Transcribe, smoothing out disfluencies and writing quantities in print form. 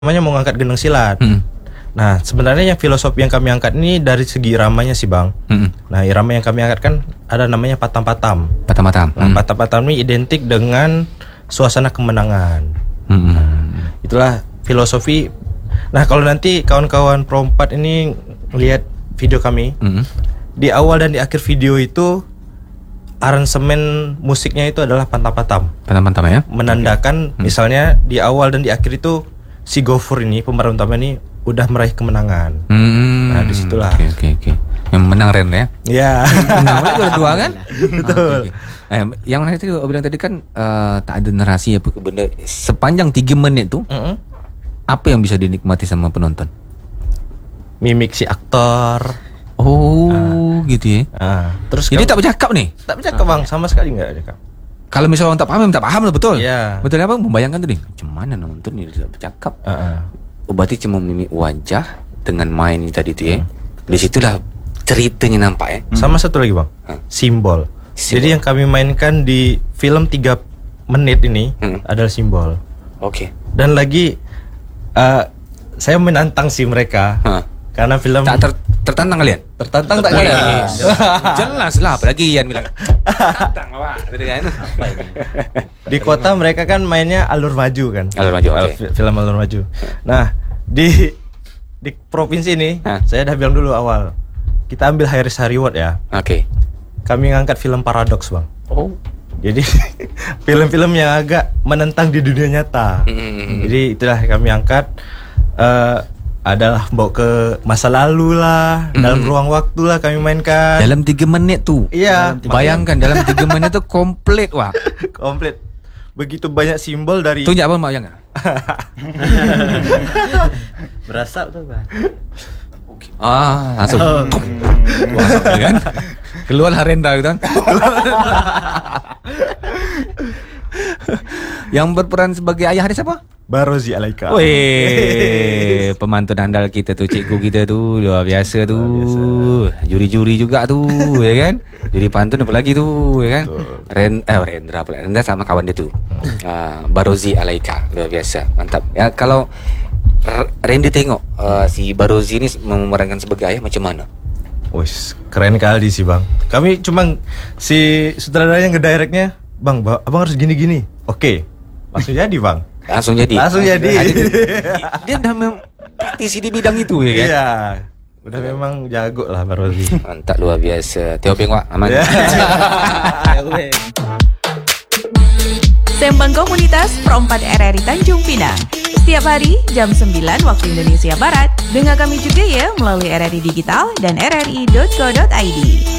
namanya mau ngangkat gendang silat. Nah sebenarnya yang filosofi yang kami angkat ini dari segi iramanya sih bang. Nah irama yang kami angkat kan ada namanya patam-patam. Patam-patam. Nah patam-patam ini identik dengan suasana kemenangan. Nah, itulah filosofi. Nah kalau nanti kawan-kawan Pro 4 ini lihat video kami, di awal dan di akhir video itu aransemen musiknya itu adalah patam-patam. Patam-patam ya. Menandakan misalnya di awal dan di akhir itu si Gofur ini pemeran utama ini udah meraih kemenangan. Nah disitulah. Oke. Yang menang Ren ya. Ya. Menang juara 2 kan? Betul. Yang menarik tadi bilang tadi kan tak ada narasi apa benda sepanjang 3 menit tuh. Apa yang bisa dinikmati sama penonton? Mimik si aktor. Gitu ya. Terus jadi tak bercakap nih? Tak bercakap bang, sama sekali nggak bercakap. Kalau misalnya orang tak paham lah betul. Iya. Betul apa? Membayangkan tadi. Macam mana nonton ini tidak bercakap? Berarti cuma mimik wajah dengan main tadi tu ya. Di situlah ceritanya nampak ya. Sama satu lagi bang, simbol. Jadi yang kami mainkan di film 3 menit ini adalah simbol. Oke. Dan lagi saya menantang sih mereka. Karena film tak tertantang kalian? Tertantang tak kalian? Jelas lah, apalagi Ian bilang tantang awak kan. Di kota mereka kan mainnya alur maju kan. Alur maju, oke. Film alur maju. Nah, di provinsi ini saya udah bilang dulu awal. Kita ambil high risk high reward ya. Oke. Kami ngangkat film paradoks, Bang. Jadi film-film yang agak menentang di dunia nyata. Jadi itulah kami angkat adalah bawa ke masa lalu lah, dalam ruang waktu lah kami mainkan. Dalam 3 menit tuh. Iya. Bayangkan dalam 3 menit tuh komplit wah. Komplit. Begitu banyak simbol dari. Tunjuk apa mak yang? Berasa tuh bang. Langsung. Wah, kan? Keluar Harenda gitu kan. Yang berperan sebagai ayah dia siapa? Barozi Alaika. Weh, pemantun andal kita tuh, cikgu kita tuh luar biasa tuh. Juri-juri juga tuh, ya kan? Juri pantun apa lagi tuh, ya kan? Rendra pula. Rendra sama kawan dia tuh. Barozi Alaika, luar biasa. Mantap. Ya kalau Randy tengok si Barozi ini memerankan sebagai ayah macam mana? Wih, keren kali sih bang. Kami cuma si sutradaranya ngedirectnya, bang, abang harus gini-gini. Oke, langsung jadi bang. Langsung jadi. Dia udah praktisi di bidang itu ya kan? Iya. Udah memang jago lah Barozi. Mantap luar biasa. Teo Beng wak aman. Sembang Komunitas Pro 4 RRI Tanjung Pinang. Setiap hari jam 9 waktu Indonesia Barat. Dengar kami juga ya melalui RRI Digital dan rri.co.id.